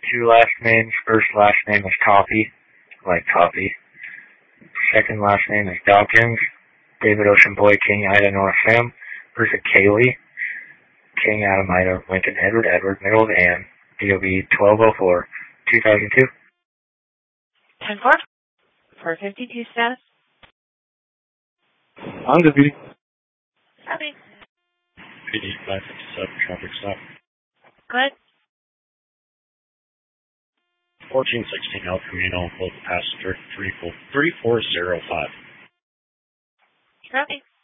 two last names. First last name is Coffee, like coffee. Second last name is Dawkins. David Ocean Boy, King, Ida, North Sam. Versus Kaylee. King, Adam, Ida, Lincoln, Edward, Edward, middle of Ann. DOB 1204, 2002. 10-4. 452 status. On the PD. Copy. PD 557, traffic stop. Good. 1416 El Camino, both passenger 3405. Copy.